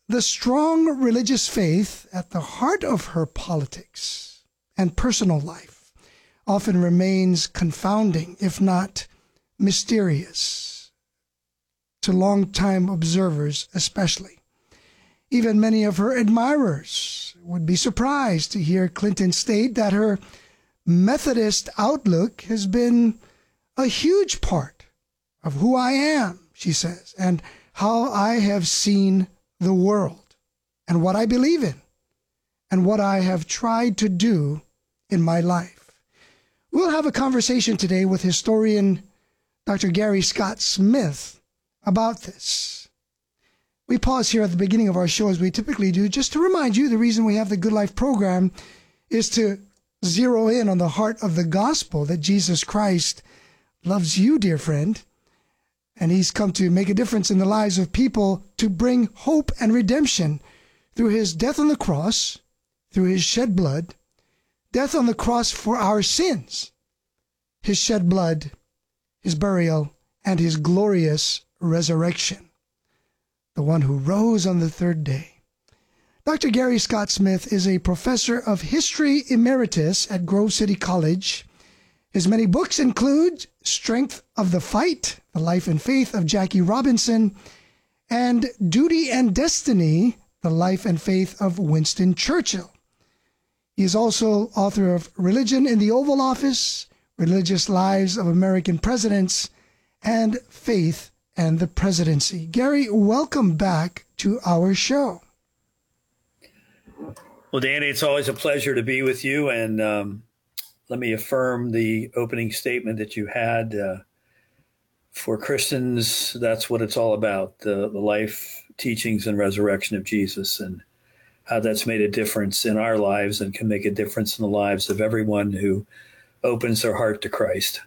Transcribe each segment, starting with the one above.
The strong religious faith at the heart of her politics and personal life often remains confounding, if not mysterious, to longtime observers especially. Even many of her admirers would be surprised to hear Clinton state that her Methodist outlook has been a huge part of who I am, she says, and how I have seen the world, and what I believe in, and what I have tried to do in my life. We'll have a conversation today with historian Dr. Gary Scott Smith about this. We pause here at the beginning of our show, as we typically do, just to remind you the reason we have the Good Life program is to zero in on the heart of the gospel, that Jesus Christ loves you, dear friend, and he's come to make a difference in the lives of people, to bring hope and redemption through his death on the cross, through his shed blood, death on the cross for our sins, his shed blood, his burial, and his glorious resurrection, the one who rose on the third day. Dr. Gary Scott Smith is a professor of history emeritus at Grove City College. His many books include Strength of the Fight, The Life and Faith of Jackie Robinson, and Duty and Destiny, The Life and Faith of Winston Churchill. He is also author of Religion in the Oval Office, Religious Lives of American Presidents, and Faith and the Presidency. Gary, welcome back to our show. Well, Danny, it's always a pleasure to be with you, and let me affirm the opening statement that you had. For Christians, that's what it's all about, the life, teachings, and resurrection of Jesus, and how that's made a difference in our lives and can make a difference in the lives of everyone who opens their heart to Christ.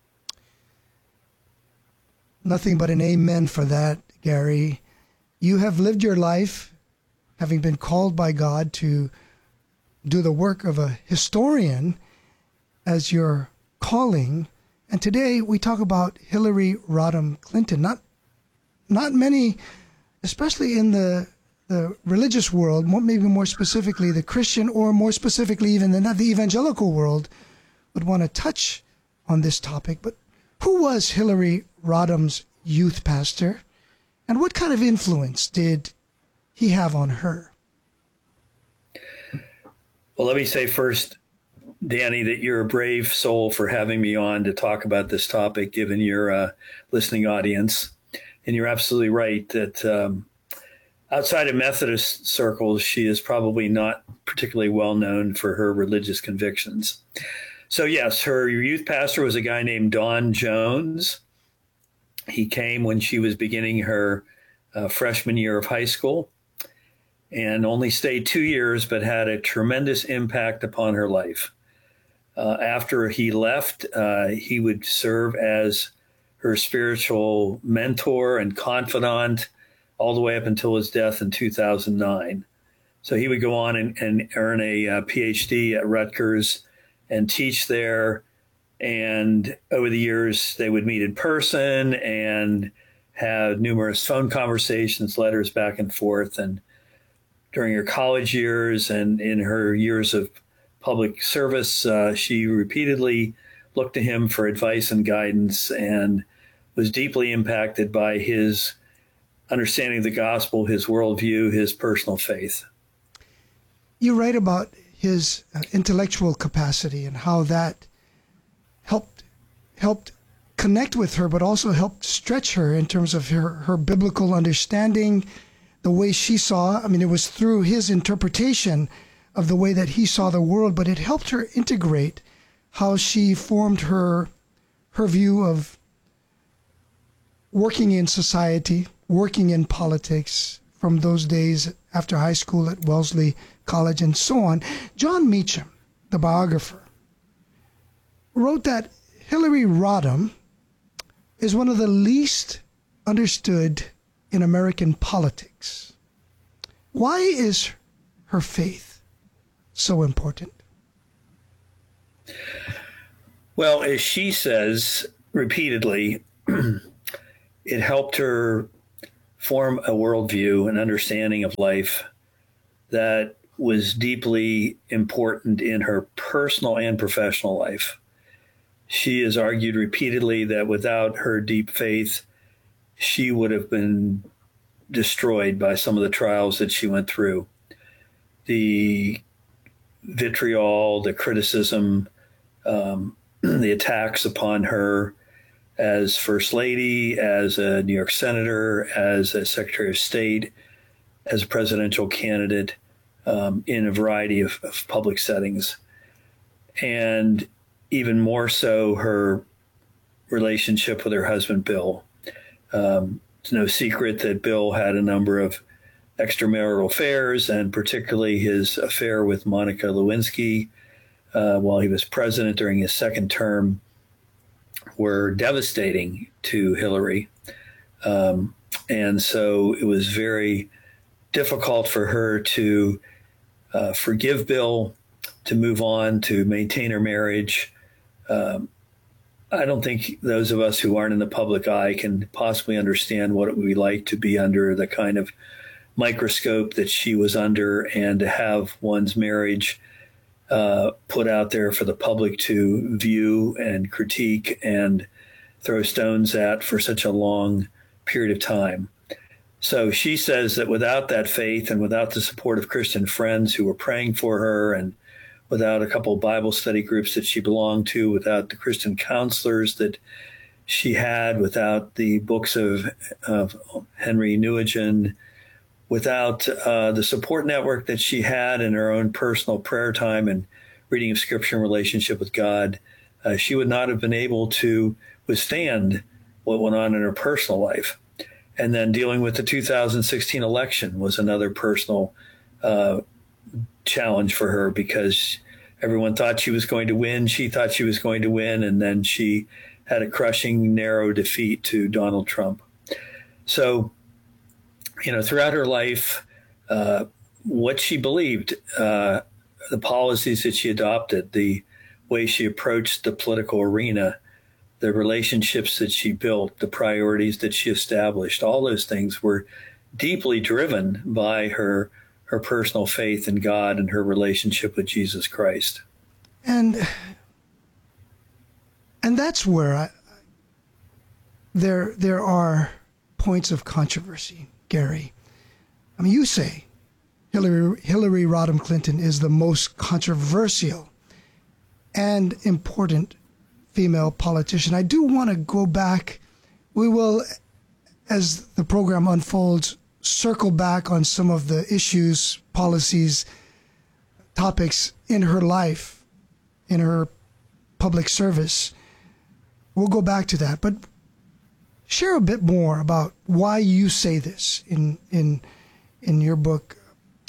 Nothing but an amen for that, Gary. You have lived your life having been called by God to do the work of a historian as your calling. And today we talk about Hillary Rodham Clinton. Not many, especially in the religious world, maybe more specifically the Christian, or more specifically even the evangelical world, would want to touch on this topic. But who was Hillary Rodham's youth pastor, and what kind of influence did he have on her? Well, let me say first, Danny, that you're a brave soul for having me on to talk about this topic, given your listening audience. And you're absolutely right that outside of Methodist circles, she is probably not particularly well known for her religious convictions. So yes, her youth pastor was a guy named Don Jones. He came when she was beginning her freshman year of high school, and only stayed 2 years, but had a tremendous impact upon her life. After he left, he would serve as her spiritual mentor and confidant all the way up until his death in 2009. So he would go on and earn a PhD at Rutgers and teach there. And over the years, they would meet in person and have numerous phone conversations, letters back and forth. And during her college years and in her years of public service, she repeatedly looked to him for advice and guidance, and was deeply impacted by his understanding of the gospel, his worldview, his personal faith. You write about his intellectual capacity and how that helped connect with her, but also helped stretch her in terms of her biblical understanding, the way she saw. I mean, it was through his interpretation of the way that he saw the world, but it helped her integrate how she formed her view of working in society, working in politics from those days after high school at Wellesley College and so on. John Meacham, the biographer, wrote that Hillary Rodham is one of the least understood in American politics. Why is her faith so important? Well, as she says repeatedly, it helped her form a worldview, an understanding of life that was deeply important in her personal and professional life. She has argued repeatedly that without her deep faith, she would have been destroyed by some of the trials that she went through. The vitriol, the criticism, the attacks upon her as First Lady, as a New York Senator, as a Secretary of State, as a presidential candidate, in a variety of public settings. And even more so, her relationship with her husband, Bill. It's no secret that Bill had a number of extramarital affairs, and particularly his affair with Monica Lewinsky while he was president during his second term were devastating to Hillary. And so it was very difficult for her to forgive Bill, to move on, to maintain her marriage. I don't think those of us who aren't in the public eye can possibly understand what it would be like to be under the kind of microscope that she was under, and to have one's marriage put out there for the public to view and critique and throw stones at for such a long period of time. So she says that without that faith, and without the support of Christian friends who were praying for her, and without a couple of Bible study groups that she belonged to, without the Christian counselors that she had, without the books of Henry Newigin, without the support network that she had in her own personal prayer time and reading of Scripture and relationship with God, she would not have been able to withstand what went on in her personal life. And then dealing with the 2016 election was another personal challenge for her, because everyone thought she was going to win. She thought she was going to win. And then she had a crushing, narrow defeat to Donald Trump. So, throughout her life, what she believed, the policies that she adopted, the way she approached the political arena, the relationships that she built, the priorities that she established, all those things were deeply driven by her personal faith in God and her relationship with Jesus Christ. And that's where there are points of controversy, Gary. I mean, you say Hillary Rodham Clinton is the most controversial and important female politician. I do want to go back. We will, as the program unfolds, circle back on some of the issues, policies, topics in her life, in her public service. We'll go back to that, but share a bit more about why you say this in your book.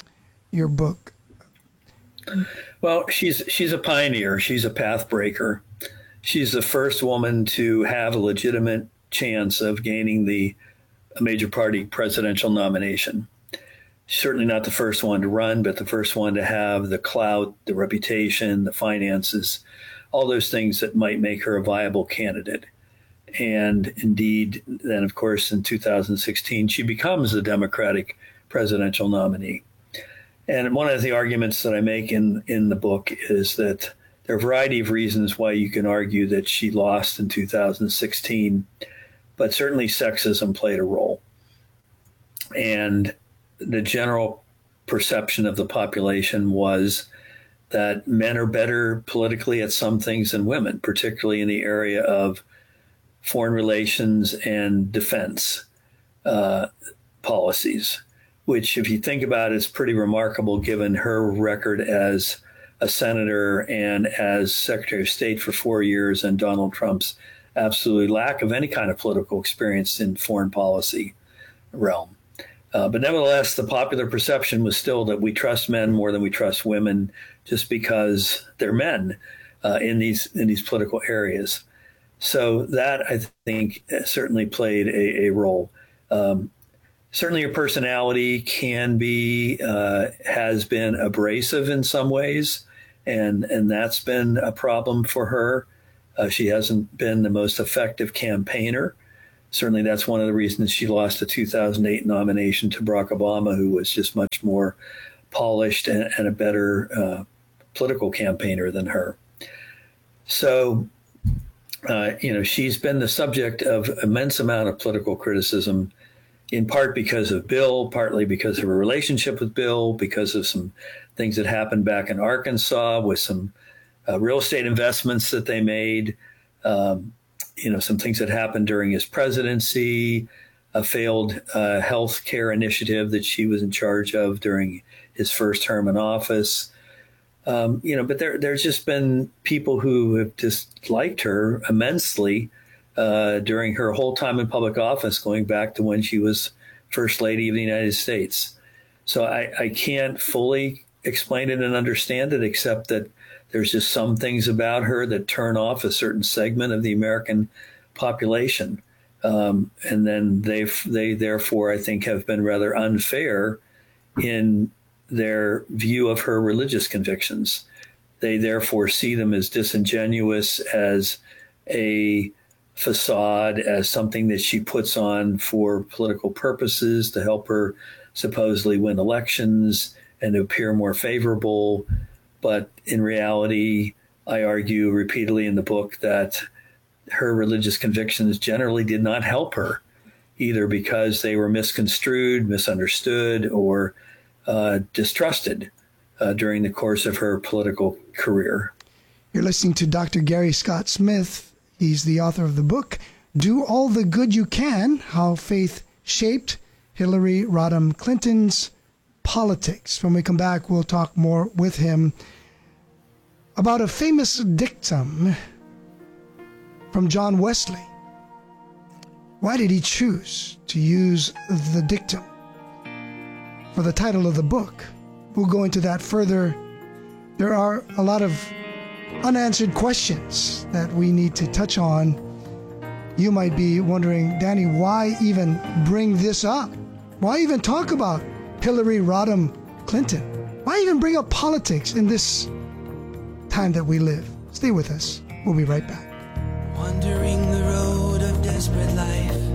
Well, she's a pioneer. She's a path breaker. She's the first woman to have a legitimate chance of gaining a major party presidential nomination. She's certainly not the first one to run, but the first one to have the clout, the reputation, the finances, all those things that might make her a viable candidate. And indeed, then, of course, in 2016, she becomes the Democratic presidential nominee. And one of the arguments that I make in the book is that there are a variety of reasons why you can argue that she lost in 2016, but certainly sexism played a role. And the general perception of the population was that men are better politically at some things than women, particularly in the area of foreign relations and defense policies, which, if you think about it, is pretty remarkable given her record as a senator and as Secretary of State for 4 years, and Donald Trump's absolutely lack of any kind of political experience in foreign policy realm. But nevertheless, the popular perception was still that we trust men more than we trust women, just because they're men in these political areas. So that, I think, certainly played a role. Certainly her personality can be, has been abrasive in some ways, and that's been a problem for her. She hasn't been the most effective campaigner. Certainly, that's one of the reasons she lost the 2008 nomination to Barack Obama, who was just much more polished and a better political campaigner than her. So, she's been the subject of immense amount of political criticism, in part because of Bill, partly because of her relationship with Bill, because of some things that happened back in Arkansas with some real estate investments that they made, some things that happened during his presidency, a failed health care initiative that she was in charge of during his first term in office. But there's just been people who have just liked her immensely during her whole time in public office, going back to when she was First Lady of the United States. So I can't fully explain it and understand it, except that there's just some things about her that turn off a certain segment of the American population. And then they therefore, I think, have been rather unfair in their view of her religious convictions. They therefore see them as disingenuous, as a facade, as something that she puts on for political purposes to help her supposedly win elections and to appear more favorable. But in reality, I argue repeatedly in the book that her religious convictions generally did not help her, either because they were misconstrued, misunderstood, or distrusted during the course of her political career. You're listening to Dr. Gary Scott Smith. He's the author of the book, Do All the Good You Can, How Faith Shaped Hillary Rodham Clinton's Politics. When we come back, we'll talk more with him about a famous dictum from John Wesley. Why did he choose to use the dictum for the title of the book? We'll go into that further. There are a lot of unanswered questions that we need to touch on. You might be wondering, Danny, why even bring this up? Why even talk about Hillary Rodham Clinton? Why even bring up politics in this time that we live? Stay with us. We'll be right back. Wandering the road of desperate life,